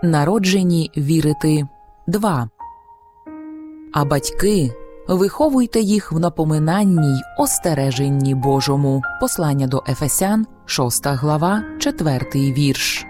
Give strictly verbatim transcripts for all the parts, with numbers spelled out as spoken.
Народжені вірити. два. А батьки, виховуйте їх в напоминанні й остереженні Божому. Послання до Ефесян, шоста глава, четвертий вірш.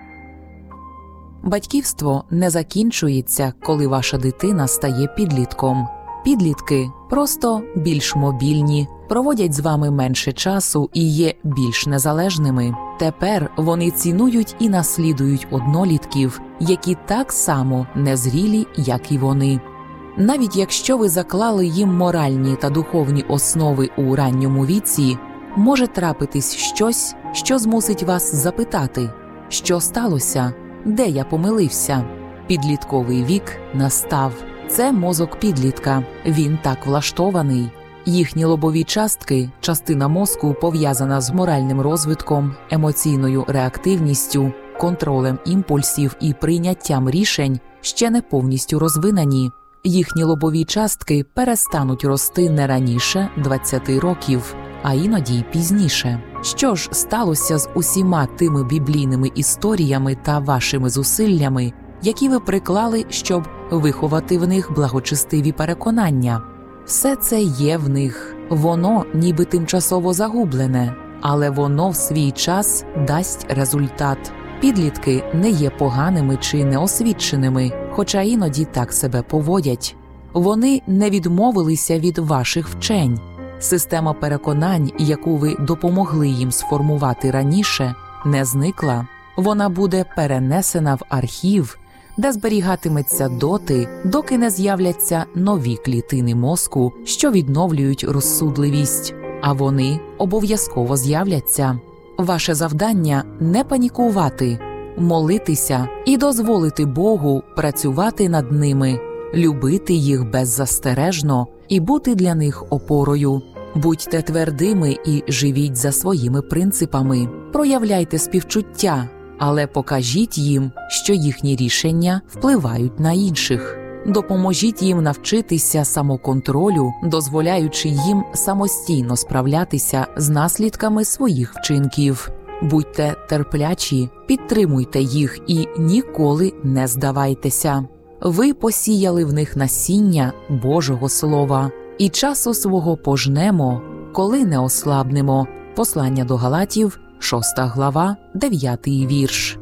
Батьківство не закінчується, коли ваша дитина стає підлітком. Підлітки просто більш мобільні, проводять з вами менше часу і є більш незалежними. Тепер вони цінують і наслідують однолітків, які так само незрілі, як і вони. Навіть якщо ви заклали їм моральні та духовні основи у ранньому віці, може трапитись щось, що змусить вас запитати, що сталося, де я помилився. Підлітковий вік настав. Це мозок підлітка, він так влаштований. Їхні лобові частки, частина мозку, пов'язана з моральним розвитком, емоційною реактивністю, контролем імпульсів і прийняттям рішень, ще не повністю розвинені. Їхні лобові частки перестануть рости не раніше двадцяти років, а іноді й пізніше. Що ж сталося з усіма тими біблійними історіями та вашими зусиллями, які ви приклали, щоб виховати в них благочестиві переконання? Все це є в них, воно ніби тимчасово загублене, але воно в свій час дасть результат. Підлітки не є поганими чи неосвіченими, хоча іноді так себе поводять. Вони не відмовилися від ваших вчень. Система переконань, яку ви допомогли їм сформувати раніше, не зникла. Вона буде перенесена в архів, де зберігатиметься доти, доки не з'являться нові клітини мозку, що відновлюють розсудливість. А вони обов'язково з'являться. Ваше завдання – не панікувати, молитися і дозволити Богу працювати над ними, любити їх беззастережно і бути для них опорою. Будьте твердими і живіть за своїми принципами. Проявляйте співчуття, але покажіть їм, що їхні рішення впливають на інших. Допоможіть їм навчитися самоконтролю, дозволяючи їм самостійно справлятися з наслідками своїх вчинків. Будьте терплячі, підтримуйте їх і ніколи не здавайтеся. Ви посіяли в них насіння Божого Слова, і часу свого пожнемо, коли не ослабнемо. Послання до Галатів, шоста глава, дев'ятий вірш.